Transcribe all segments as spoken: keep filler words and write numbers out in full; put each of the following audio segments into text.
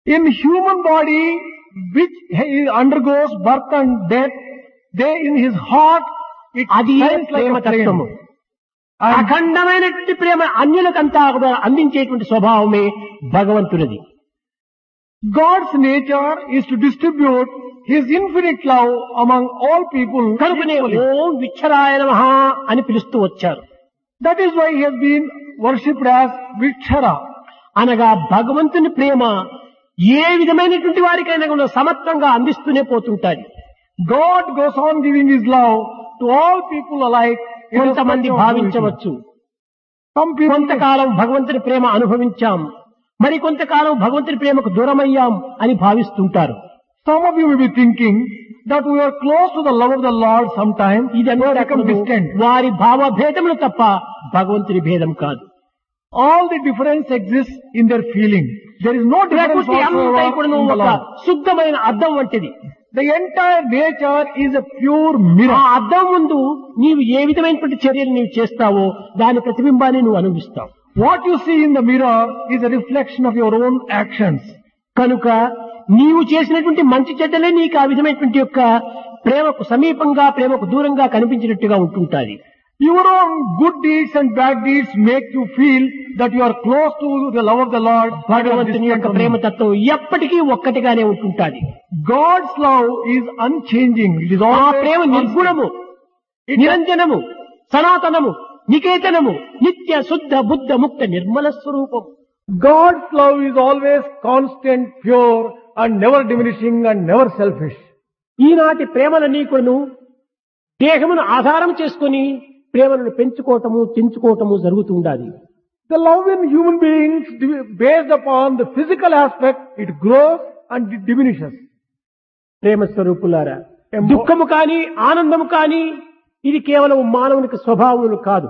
In human body, which he undergoes birth and death, there in his heart, it అది shines like Prema a flame. తత్వము. And అఖండమైనటువంటి ప్రేమ అన్యులకంతా కూడా అందించేటువంటి స్వభావమే భగవంతునిది. God's nature is to distribute His infinite love among all people కనుకనే equally. ఓం విచ్చరాయ నమః అని పిలుస్తూ వచ్చారు. That is why He has been worshipped as Vitchara. అనగా భగవంతుని ప్రేమ ఏ విధమైనటువంటి వారికైనా కూడా సమత్వంగా అందిస్తూనే పోతుంటాది. God goes on giving His love to all people alike. కొంతమంది irrespective of who it is. భావించవచ్చు, Some people కొంతకాలం భగవంతుని ప్రేమ అనుభవించాం, మరి కొంతకాలం భగవంతుని ప్రేమకు దూరమయ్యాం అని భావిస్తుంటారు. Some of you may be thinking that we are close to the love of the Lord sometime, we ఇదంతా have become distant. వారి భావ భేదములు తప్ప భగవంతుని భేదం కాదు. All the difference exists in their feeling. There is no difference ప్రకృతి అంతా whatsoever కూడా in the ఒక Lord. శుద్ధమైన అద్దం వంటిది. The entire nature is a pure ఆ mirror. అద్దం ముందు నీవు ఏ విధమైనటువంటి చర్యలు నీవు చేస్తావో దాని ప్రతిబింబాన్ని నువ్వు అనుభవిస్తావు. What you see in the mirror is a reflection of your own actions. కనుక నీవు చేసినటువంటి మంచి చెడ్డలే నీకు ఆ విధమైనటువంటి యొక్క ప్రేమకు సమీపంగా ప్రేమకు దూరంగా కనిపించినట్టుగా ఉంటుంటాది. Your own good deeds and bad deeds make you feel that you are close to the love of the Lord. but you are భగవంతుని distant యొక్క from ప్రేమ Him. తత్వం ఎప్పటికీ ఒక్కటిగానే ఉంటుంటాది. God's love is unchanging. It is ఆ always ప్రేమ constant. నిర్గుణము, నిరంజనము, సనాతనము, నికేతనము, నిత్య శుద్ధ బుద్ధ ముక్త నిర్మల స్వరూపం. God's love is always constant, pure, and never diminishing and never selfish. ఈనాటి ప్రేమలన్నీ కూడాను దేహమును ఆధారం చేసుకుని ప్రేమలను పెంచుకోవటము పెంచుకోవటము జరుగుతూ ఉండాలి. The love in human beings di- based upon the physical aspect, it grows and it diminishes. ప్రేమ స్వరూపులారా, Embo- దుఃఖము కానీ ఆనందము కానీ ఇది కేవలం మానవునికి స్వభావములు కాదు.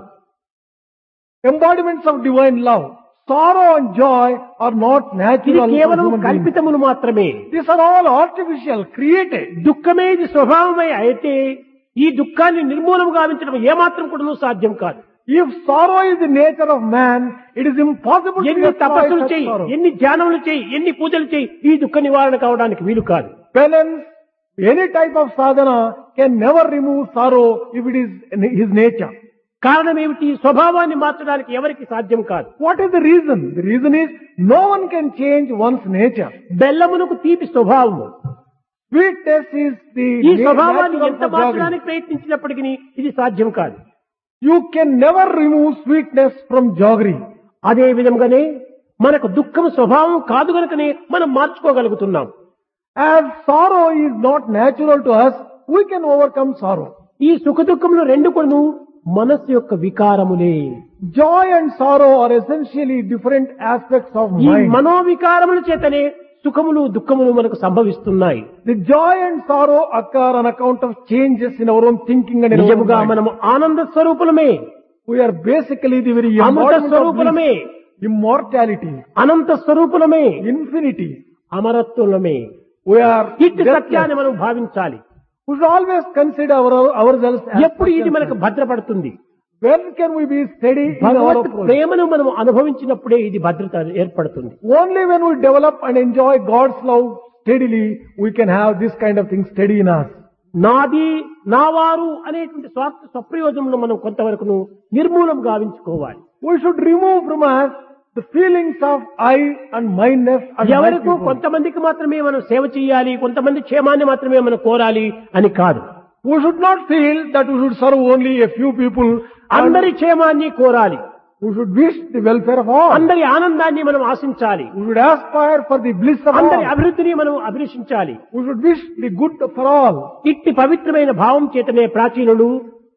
Embodiments of divine love, sorrow and joy are not ఇది natural for కేవలం human beings. కల్పితములు మాత్రమే. These are all artificial, created. దుఃఖమే ఇది స్వభావమై అయితే ఈ దుఃఖాన్ని నిర్మూలన గావించడం ఏమాత్రం కూడా సాధ్యం కాదు. If sorrow is the nature of man, it is impossible to ఎన్ని destroy తపస్సులు such చేయి, sorrow. ఎన్ని ధ్యానములు చేయి, ఎన్ని పూజలు చేయి, ఈ దుఃఖ నివారణ కావడానికి వీలు కాదు. Penance, any type of sadhana can never remove sorrow if it is in his nature. కారణం ఏమిటి? స్వభావాన్ని మార్చడానికి ఎవరికి సాధ్యం కాదు. What is the reason? The reason is no one can change one's nature. బెల్లమునకు తీపి స్వభావము. Sweetness is the ఈ na- స్వభావాన్ని natural ఎంత for jaggery. మార్చడానికి ప్రయత్నించినప్పటికీ ఇది సాధ్యం కాదు. You can never remove sweetness from jaggery. అదే విధంగానే మనకు దుఃఖం స్వభావం కాదు కనుకనే మనం మార్చుకోగలుగుతున్నాం. As sorrow is not natural to us, we can overcome sorrow. ఈ సుఖ దుఃఖములు రెండు కూడా మనస్సు యొక్క వికారములే. Joy and sorrow are essentially different aspects of ఈ mind. మనోవికారముల చేతనే సుఖములు దుఃఖములు మనకు సంభవిస్తున్నాయి. The joy and sorrow occur on account of changes in our own thinking and in our own నిజముగా mind. మనము ఆనంద స్వరూపులమే, We are basically the very Amrutha embodiment of స్వరూపులమే, bliss, immortality, Anantha స్వరూపులమే, infinity. అమరత్వములమే. We are ఇట్టి సత్యాన్ని deathless. మనం భావించాలి. We should always consider our, ourselves as ఎప్పుడు ఇది such మనకు and భద్రపడుతుంది? when can we be steady in our Bhagwat approach? ప్రేమను మనం అనుభవించినప్పుడే ఇది భద్రత ఏర్పడుతుంది. Only when we develop and enjoy God's love steadily, we can have this kind of thing steady in us. నాది నావారు అనేటువంటి స్వార్థ స్వప్రయోజనంలో మనం కొంతవరకు నిర్మూలం గావించుకోవాలి. We should remove from us the feelings of I and myness and my ఎవరికో people. కొంతమందికి మాత్రమే మనం సేవ చేయాలి, కొంతమంది క్షేమాన్ని మాత్రమే మనం కోరాలి అని కాదు. We should not feel that we should serve only a few people. and అందరి క్షేమాన్ని కోరాలి, We should wish the welfare of all. అందరి ఆనందాన్ని మనం ఆశించాలి, We should aspire for the bliss of అందరి all. అభివృద్ధిని మనం అభిలషించాలి. We should wish the good for all. ఇట్టి పవిత్రమైన భావం చేతనే ప్రాచీనులు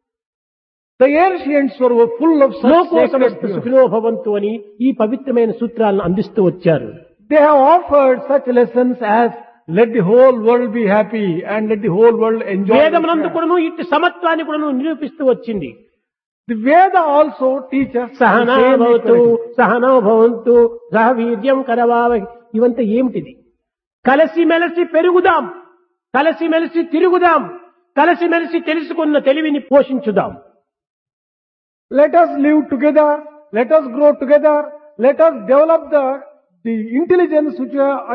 The ancients were full of such loco sacred సమస్త views. సుఖినో భవంతు అని ఈ పవిత్రమైన సూత్రాలను అందిస్తూ వచ్చారు. They have offered such lessons as let the whole world be happy and let the whole world enjoy. వేదమునందు the కూడాను ఇట్టి సమత్వాన్ని కూడాను నిరూపిస్తూ వచ్చింది. The Veda also teaches Sahana the same భవతు equality. సహనో భవంతు సహ వీర్యం కరవావహి. ఇవంతా ఏమిటిది? కలసి మెలసి పెరుగుదాం, కలసి మెలసి తిరుగుదాం, కలసి మెలసి తెలుసుకున్న తెలివిని పోషించుదాం. Let us live together, let us grow together, let us develop the, the intelligence which are